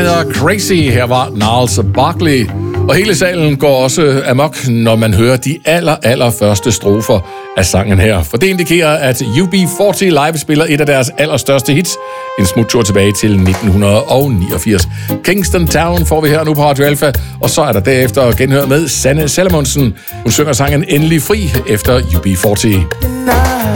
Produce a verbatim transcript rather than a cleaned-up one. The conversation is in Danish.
Sangen hedder Crazy. Her var Gnarls Barkley. Og hele salen går også amok, når man hører de aller, aller første strofer af sangen her. For det indikerer, at U B fyrre Live spiller et af deres allerstørste hits. En smuttur tilbage til nitten niogfirs. Kingston Town får vi her nu på Radio Alpha. Og så er der derefter genhør med Sanne Salomonsen. Hun synger sangen Endelig Fri efter U B fyrre.